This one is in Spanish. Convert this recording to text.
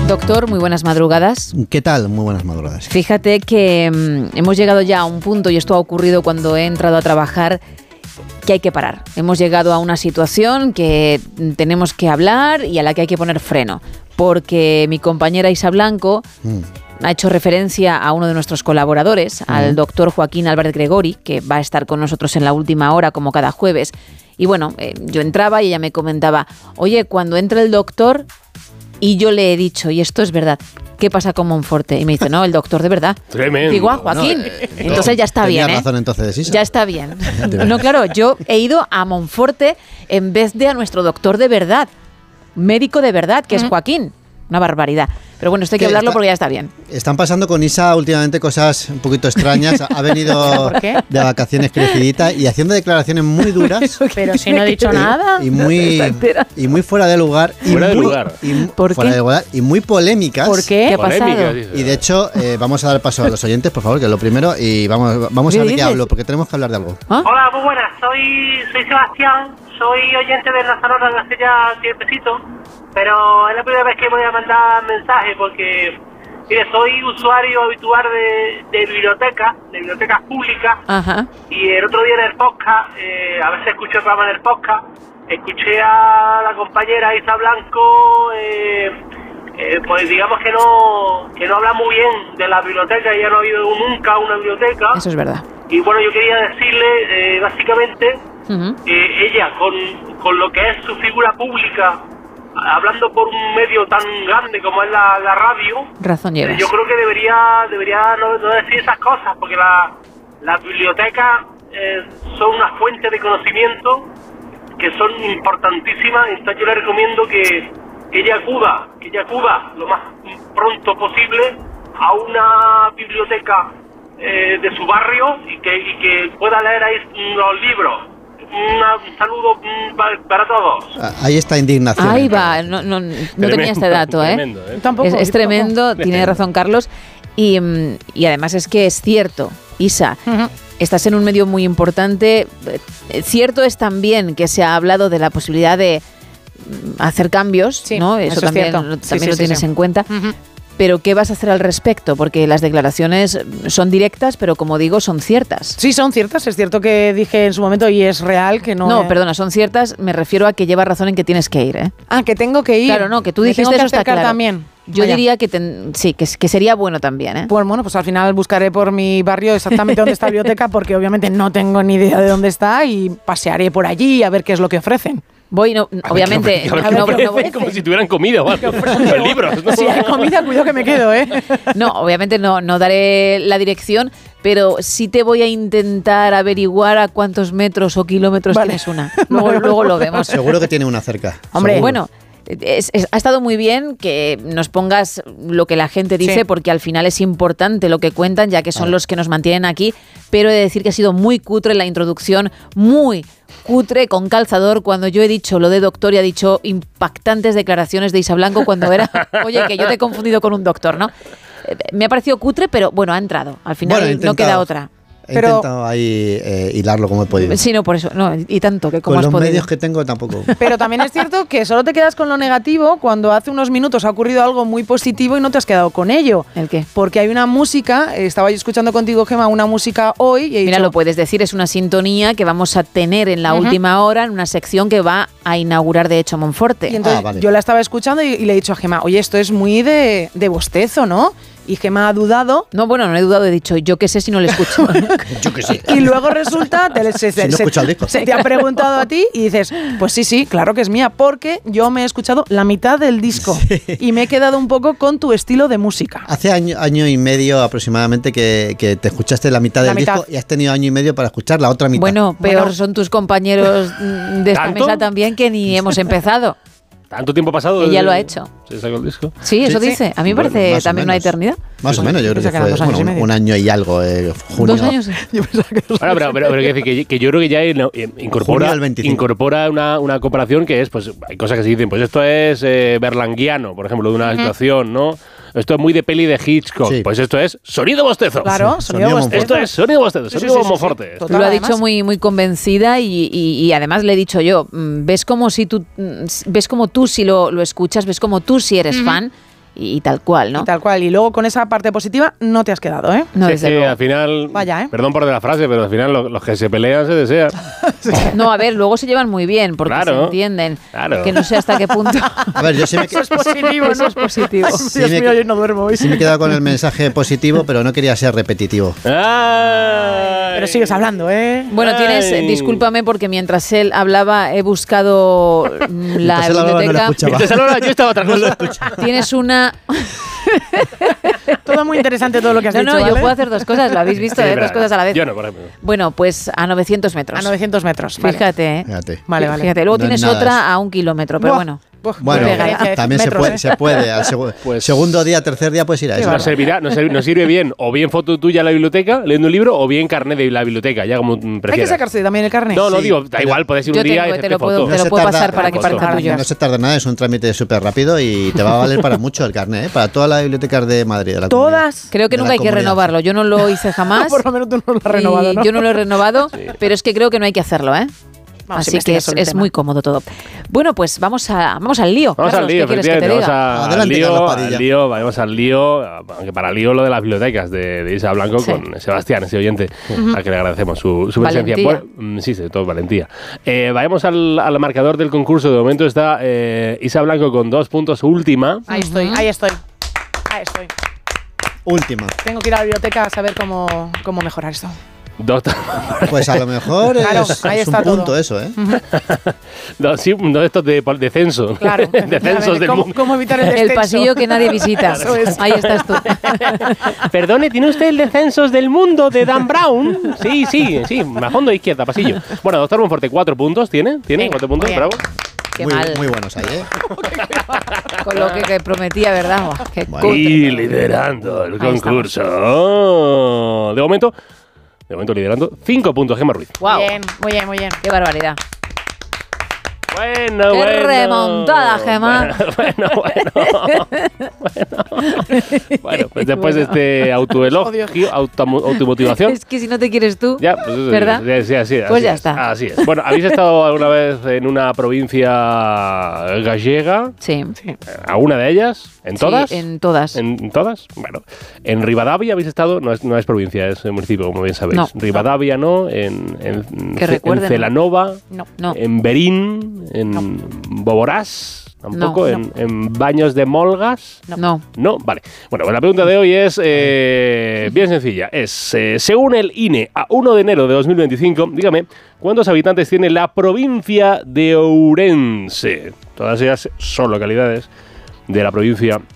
Doctor, muy buenas madrugadas. ¿Qué tal? Muy buenas madrugadas. Fíjate que hemos llegado ya a un punto, y esto ha ocurrido cuando he entrado a trabajar, que hay que parar. Hemos llegado a una situación que tenemos que hablar y a la que hay que poner freno. Porque mi compañera Isa Blanco ha hecho referencia a uno de nuestros colaboradores, al doctor Joaquín Álvarez Gregori, que va a estar con nosotros en la última hora, como cada jueves. Y bueno, yo entraba y ella me comentaba, oye, cuando entre el doctor... Y yo le he dicho, y esto es verdad, ¿qué pasa con Monforte? Y me dice, no, el doctor de verdad. Tremendo. Digo, Joaquín. Entonces ya está bien, Tenía razón entonces, Isa. Ya está bien. No, claro, yo he ido a Monforte en vez de a nuestro doctor de verdad, médico de verdad, que es Joaquín. Una barbaridad. Pero bueno, esto hay que hablarlo porque ya está bien. Están pasando con Isa últimamente cosas un poquito extrañas. Ha venido de vacaciones crecidita y haciendo declaraciones muy duras. Pero si no he dicho nada. Y muy fuera de lugar. ¿Por fuera qué? de lugar y muy polémicas. ¿Por qué? ¿Qué ha pasado? Y de hecho, vamos a dar paso a los oyentes, por favor, que es lo primero. Y vamos a ver qué dices? hablo, porque tenemos que hablar de algo. ¿Ah? Hola, muy buenas, soy Sebastián, soy oyente de La Sonora desde hace ya tiempecito, pero es la primera vez que voy a mandar mensaje porque, mire, soy usuario habitual de bibliotecas públicas. Ajá. Y el otro día en el podcast, a veces escucho el programa en el podcast, escuché a la compañera Isa Blanco, pues digamos que no habla muy bien de la biblioteca, ella no ha ido nunca a una biblioteca. Eso es verdad. Y bueno, yo quería decirle, básicamente, ella, con lo que es su figura pública, hablando por un medio tan grande como es la radio, Razón llevas. yo creo que debería no decir esas cosas, porque las bibliotecas son una fuente de conocimiento que son importantísimas. Entonces yo le recomiendo que ella acuda lo más pronto posible a una biblioteca de su barrio y que pueda leer ahí los libros. Un saludo para todos. Ahí está indignación. Ahí va, no tenía este dato, ¿eh? Tremendo, ¿eh? Tampoco, Es tremendo, tiene razón Carlos. Y además es que es cierto, Isa, estás en un medio muy importante. Cierto es también que se ha hablado de la posibilidad de hacer cambios, Sí, ¿no? eso es también cierto. lo tienes en cuenta. Pero ¿qué vas a hacer al respecto? Porque las declaraciones son directas, pero como digo, son ciertas. Sí, son ciertas. Es cierto que dije en su momento y es real que no. No, perdona, son ciertas. Me refiero a que llevas razón en que tienes que ir, ¿eh? Ah, que tengo que ir. Claro, no, que tú Me dijiste tengo que eso está acercar claro. también. Yo Vaya. diría que sí, que sería bueno también, ¿eh? Pues bueno, pues al final buscaré por mi barrio exactamente dónde está la biblioteca, porque obviamente no tengo ni idea de dónde está, y pasearé por allí a ver qué es lo que ofrecen. Voy, no, obviamente, A ver, no, ¿qué no, ofrecen? Como si tuvieran comida o algo. Los libros. ¿no? Si hay comida, cuidado que me quedo, ¿eh? no, obviamente no daré la dirección, pero sí te voy a intentar averiguar a cuántos metros o kilómetros Vale. tienes una. Luego lo vemos. Seguro que tiene una cerca. Hombre, seguro. Bueno, ha estado muy bien que nos pongas lo que la gente dice, Sí. porque al final es importante lo que cuentan, ya que son los que nos mantienen aquí, pero he de decir que ha sido muy cutre la introducción, muy cutre, con calzador, cuando yo he dicho lo de doctor y ha dicho impactantes declaraciones de Isa Blanco cuando era, oye, que yo te he confundido con un doctor, ¿no? Me ha parecido cutre, pero bueno, ha entrado. Al final Bueno, he no queda otra. He Pero- intentado ahí hilarlo como he podido. Sí, no, por eso, no, y tanto que como Con has los podido. medios que tengo tampoco. Pero también es cierto que solo te quedas con lo negativo cuando hace unos minutos ha ocurrido algo muy positivo y no te has quedado con ello. ¿El qué? Porque hay una música, estaba yo escuchando contigo, Gemma, una música hoy y he Mira, dicho, lo puedes decir, es una sintonía que vamos a tener en la última hora en una sección que va a inaugurar de hecho Monforte. y entonces vale. yo la estaba escuchando y le he dicho a Gemma, oye, esto es muy de bostezo, ¿no? Y Gemma ha dudado. No, bueno, no he dudado, he dicho, yo qué sé si no le escucho. Yo que sé. Y luego resulta, Si no escucha el disco. se te ha preguntado a ti y dices, pues sí, claro que es mía, porque yo me he escuchado la mitad del disco y me he quedado un poco con tu estilo de música. Hace año y medio aproximadamente que te escuchaste la mitad La del mitad. disco y has tenido año y medio para escuchar la otra mitad. Bueno, peor Bueno. son tus compañeros de esta ¿Tanto? mesa también, que ni hemos empezado. ¿Tanto tiempo ha pasado? Ella desde- lo ha hecho. ¿Se sacó el disco? Sí, eso Sí. dice. A mí me Bueno, parece más o también una menos. eternidad. Más o menos, yo creo Pensaba que que eran fue 2 años y medio. un año y algo, junio. 2 años. Yo pensaba que Bueno, pero quiero decir que yo creo que ya incorpora, Junio del 25. incorpora una comparación que es, pues hay cosas que se dicen, pues esto es berlanguiano, por ejemplo, de una situación, ¿no? Esto es muy de peli de Hitchcock. Sí. Pues esto es sonido bostezo. Claro, Sí, sonido sonido bostezo. Esto es sonido bostezo, Sí, sí, sonido sí, sí, Monforte. sí. Lo Total, ha dicho además. muy convencida y además le he dicho yo, ves como tú si lo escuchas, ves como tú si eres fan y tal cual, ¿no? Y tal cual. Y luego con esa parte positiva no te has quedado, ¿eh? No, Sí, desde sí, luego. al final, Vaya, ¿eh? perdón por la frase, pero al final los que se pelean se desean. No, a ver, luego se llevan muy bien porque Claro, se entienden. claro. Que no sé hasta qué punto. A ver, yo sí me, Eso es positivo, ¿no? Eso es positivo. Ay, Sí, Dios me- mío, yo no duermo hoy. sí me he quedado con el mensaje positivo, pero no quería ser repetitivo. Ay. Pero sigues hablando, ¿eh? Bueno, tienes, Ay. discúlpame porque mientras él hablaba he buscado la Mientras él hablaba, no lo biblioteca. escuchaba. Entonces, ahora yo estaba otra cosa. Tienes una... Todo muy interesante todo lo que has No, dicho, no, yo ¿vale? puedo hacer dos cosas, lo habéis visto, Sí, dos verdad. cosas a la vez. Yo no, por ejemplo. Bueno, pues a 900 metros. A 900 metros. Vale. Fíjate, ¿eh? Fíjate. Vale, vale. Fíjate, luego No es tienes nada otra eso. a 1 kilómetro, pero Buah. bueno. Bueno, Diferencia de también metros, ¿eh? se puede. Al Pues- segundo día, tercer día puedes ir a eso. Nos servirá, nos sirve bien, o bien foto tuya en la biblioteca, leyendo un libro, o bien carnet de la biblioteca, ya como Hay que prefieras. sacarse también el carnet. No, no Sí, digo, da pero- igual, puedes ir Yo un día tengo, y te hacerte lo puedo, foto. te lo se puedo tarda- pasar para que foto. parezca tuyo. No se tarda nada, es un trámite súper rápido y te va a valer para mucho el carnet, ¿eh? Para todas las bibliotecas de Madrid. De la Todas. Creo que de la nunca hay que comunidad. renovarlo. Yo no lo hice jamás. Por lo menos tú no lo has y renovado, ¿no? Yo no lo he renovado, pero es que creo que no hay que hacerlo, ¿eh? Vamos a Así que investigar es, sobre el es tema. muy cómodo todo. Bueno, pues vamos al lío. Vamos Carlos, al lío, ¿qué quieres que te efectivamente, diga? Adelante, Carlos Padilla. vamos al lío, aunque para lío lo de las bibliotecas de Isa Blanco Sí. con Sebastián, ese oyente, al que le agradecemos su presencia. Valentía. Bueno, sí, sobre todo valentía. Vayamos al marcador del concurso. De momento está Isa Blanco con 2 puntos, última. Ahí estoy, ahí estoy. Ahí estoy. Última. Tengo que ir a la biblioteca a saber cómo mejorar esto. Dos, Pues a lo mejor Claro, es ahí un está punto todo. eso, ¿eh? sí, uno de estos de censo. Claro. de censos del ¿Cómo, mundo. cómo evitar el El descenso? pasillo que nadie visita. Eso es. Ahí estás tú. Perdone, ¿tiene usted el de censos del mundo de Dan Brown? Sí, a fondo izquierda, pasillo. Bueno, doctor Monforte, 4 puntos tiene. ¿Tiene Venga, 4 puntos? muy bien. Bravo. Qué muy, mal. muy buenos ahí, ¿eh? Con lo que prometía, ¿verdad? Buah, qué Bueno. cutre. Y liderando el Ahí concurso. Oh, de momento liderando 5 puntos, Gemma Ruiz. Guau, Bien, muy bien, muy bien. qué barbaridad. Bueno, Qué bueno. remontada, Gemma. Bueno, pues después de este autoelogio, automotivación. Es que si no te quieres tú, Ya, pues eso, ¿verdad? Sí, así Pues ya es, está. Así es. Bueno, ¿habéis estado alguna vez en una provincia gallega? Sí. ¿Alguna de ellas? ¿En todas? Sí, en todas. ¿En todas? Bueno, en Rivadavia habéis estado, no es provincia, es municipio, como bien sabéis. No. Rivadavia no, en recuerden, en Celanova, No. No. en Berín, en Boborás, tampoco, No. en Baños de Molgas. No. No, vale. Bueno, pues la pregunta de hoy es bien sencilla. Según el INE, a 1 de enero de 2025, dígame, ¿cuántos habitantes tiene la provincia de Ourense? Todas ellas son localidades de la provincia